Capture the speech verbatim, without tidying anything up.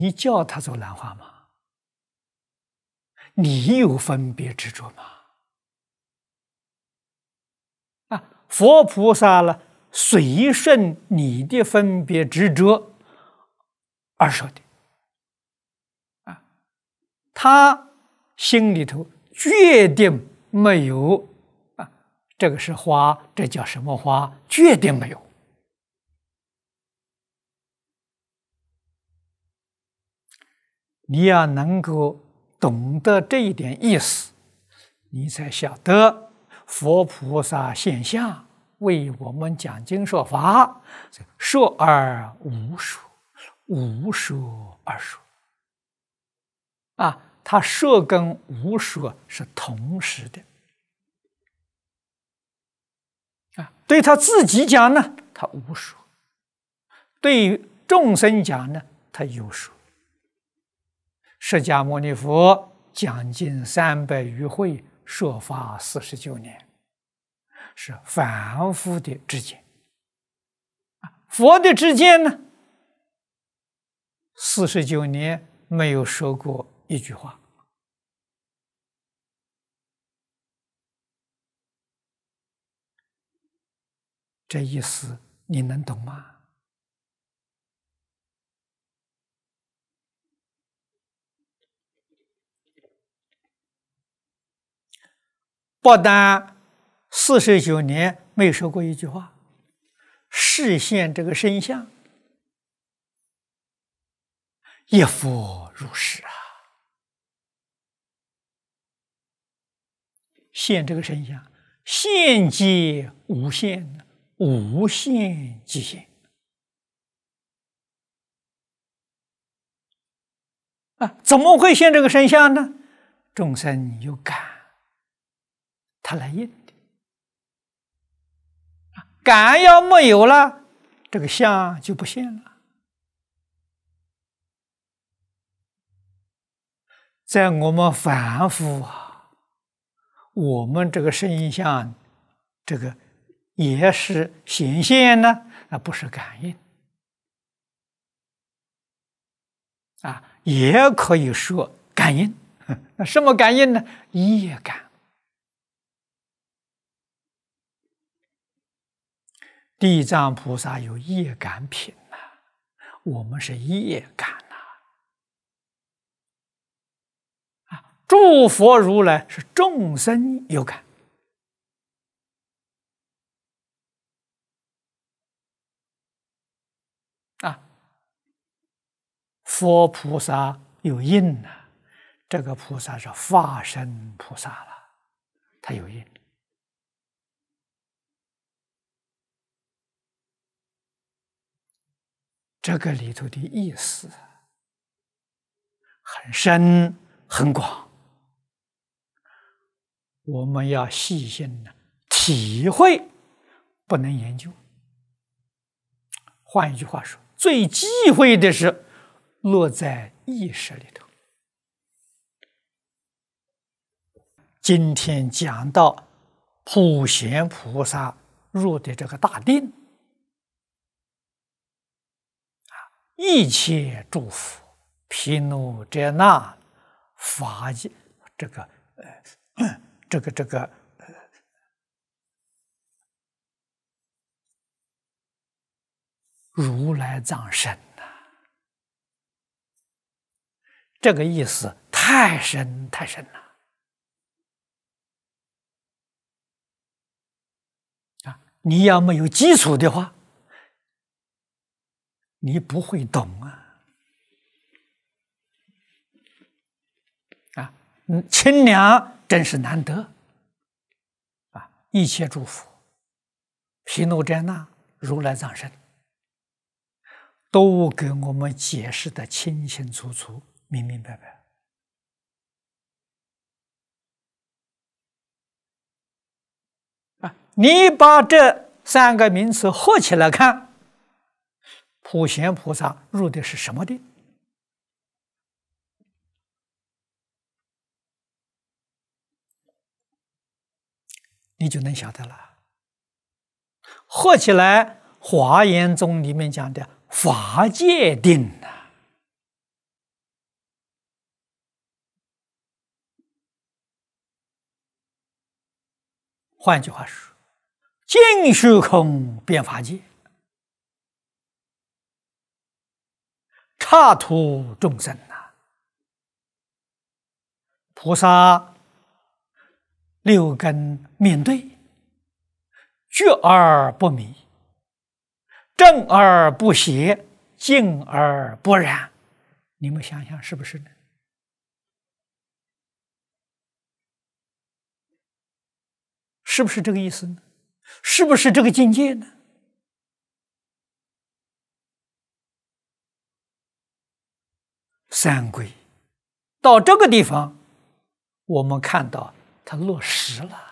你叫他走兰花吗？你有分别执着吗？啊，佛菩萨了，随顺你的分别执着而说的。啊，他心里头决定没有啊，这个是花，这叫什么花？决定没有。你要能够懂得这一点意思，你才晓得佛菩萨现象为我们讲经说法，说而无说，无说而说。啊，他说跟无说是同时的。啊，对他自己讲呢，他无说；对众生讲呢，他有说。释迦牟尼佛讲经三百余会，说法四十九年，是反复的知见。佛的知见呢，四十九年没有说过一句话。这意思你能懂吗？不但四十九年没说过一句话，示现这个身相，一佛如是啊！现这个身相，现即无限，无限即现啊！怎么会现这个身相呢？众生有感，他来应的。感要没有了，这个相就不现了。在我们凡夫啊，我们这个身相，这个也是显现呢，那不是感应啊，也可以说感应。那什么感应呢？业感。地藏菩萨有业感品呐、啊，我们是业感呐、啊。啊，诸佛如来是众生有感。啊，佛菩萨有印呐、啊，这个菩萨是化身菩萨了，他有印。这个里头的意思很深很广，我们要细心的体会，不能研究。换一句话说，最忌讳的是落在意识里头。今天讲到普贤菩萨入的这个大定，一切诸佛毗卢遮那法界，这个呃，这个这个呃，如来藏身呐、啊，这个意思太深太深了啊！你要没有基础的话，你不会懂啊！啊，嗯，清凉真是难得啊！一切诸佛毗卢遮那如来藏身，都给我们解释的清清楚楚、明明白白啊！你把这三个名词合起来看。普贤菩萨入的是什么定？你就能晓得了。合起来，华严宗里面讲的法界定呐、啊， 换句话说，尽虚空遍法界，刹土众生呐，菩萨六根面对，觉而不迷，正而不邪，静而不染。你们想想是不是呢？是不是这个意思呢？是不是这个境界呢？三归到这个地方，我们看到它落实了。